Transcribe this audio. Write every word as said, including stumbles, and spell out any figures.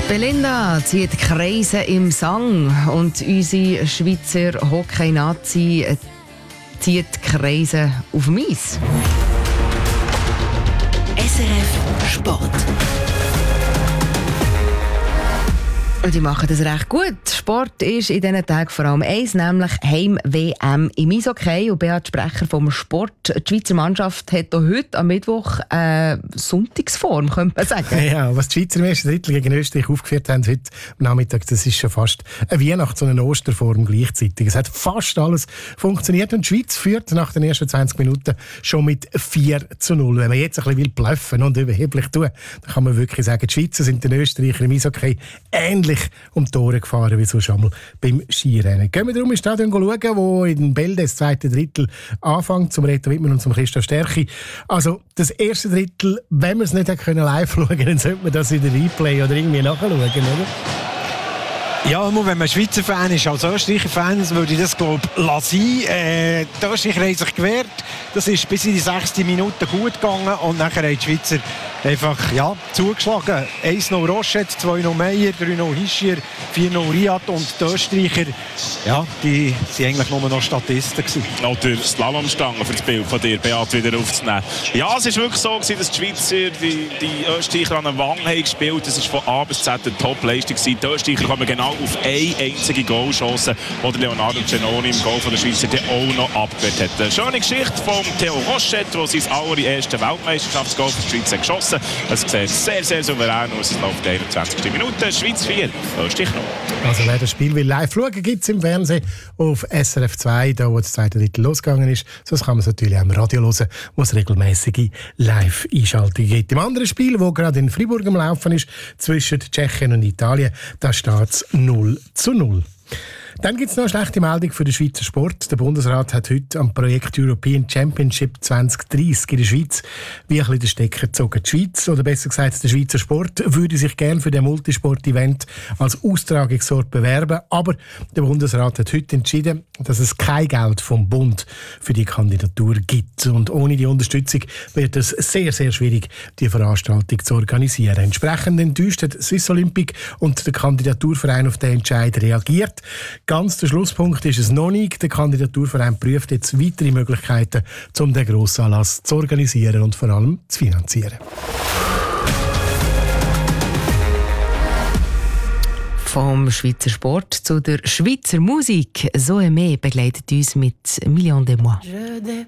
Belinda zieht Kreise im Sang und unsere Schweizer Hockey-Nazi zieht Kreise auf dem Eis. S R F Sport. Und die machen das recht gut. Sport ist in diesen Tagen vor allem eins, nämlich Heim-W M im Eishockey. Und Beat Sprecher vom Sport. Die Schweizer Mannschaft hat auch heute am Mittwoch äh, Sonntagsform, könnte man sagen. Ja, was die Schweizer im ersten Drittel gegen Österreich aufgeführt haben heute am Nachmittag, das ist schon fast eine Weihnachts- und eine Osterform gleichzeitig. Es hat fast alles funktioniert und die Schweiz führt nach den ersten zwanzig Minuten schon mit vier zu null. Wenn man jetzt ein bisschen bluffen und überheblich tun, dann kann man wirklich sagen, die Schweizer sind den Österreichern im Eishockey ähnlich um die Tore gefahren wie so schon mal beim Skirennen. Gehen wir darum ins Stadion schauen, wo in Bälde das zweite Drittel anfängt, zum Reto Wittmann und zum Christoph Stärchi. Also das erste Drittel, wenn man es nicht live schauen konnte, dann sollte man das in der Replay oder irgendwie nachschauen, oder? Ja, wenn man Schweizer Fan ist, als Österreicher Fan, würde ich das, glaube ich, lassen. Äh, die Österreicher haben sich gewehrt. Das ist bis in die sechste Minute gut gegangen und nachher haben die Schweizer einfach ja, zugeschlagen. eins null Rochette, zwei null Meyer, drei null Hischier, vier null Riyad und die Österreicher, ja, die waren eigentlich nur noch Statisten gewesen. Noch der Slalomstange für das Bild von dir, Beat, wieder aufzunehmen. Ja, es war wirklich so, dass die Schweizer, die, die Österreicher an den Wangen haben gespielt. Das war von A bis Z eine Top-Leistung. Die Österreicher kommen genau auf eine einzige Goalchance, die Leonardo Cenoni im Goal von der Schweizer auch noch abgewehrt hat. Eine schöne Geschichte von Theo Rochette, der sein allerersten Weltmeisterschaftsgoal für die Schweiz geschossen hat. Es sieht sehr, sehr souverän aus. Es läuft einundzwanzigste Minute. Schweiz vier, Österreich noch. Also wer das Spiel will live schauen, gibt es im Fernsehen auf S R F zwei, da wo das zweite Drittel losgegangen ist. Sonst kann man es natürlich auch im Radio hören, wo es regelmäßige Live-Einschaltungen gibt. Im anderen Spiel, das gerade in Fribourg am Laufen ist, zwischen Tschechien und Italien, da steht es null zu null. Dann gibt es noch eine schlechte Meldung für den Schweizer Sport. Der Bundesrat hat heute am Projekt European Championship zwanzig dreißig in der Schweiz wie ein bisschen den Stecker gezogen. Die Schweiz, oder besser gesagt der Schweizer Sport, würde sich gerne für den Multisport-Event als Austragungsort bewerben. Aber der Bundesrat hat heute entschieden, dass es kein Geld vom Bund für die Kandidatur gibt. Und ohne die Unterstützung wird es sehr, sehr schwierig, die Veranstaltung zu organisieren. Entsprechend enttäuscht hat Swiss Olympic und der Kandidaturverein auf den Entscheid reagiert. Ganz der Schlusspunkt ist es noch nicht. Der Kandidaturverein prüft jetzt weitere Möglichkeiten, um den Grossanlass zu organisieren und vor allem zu finanzieren. Vom Schweizer Sport zu der Schweizer Musik. So mehr begleitet uns mit Million de Mois.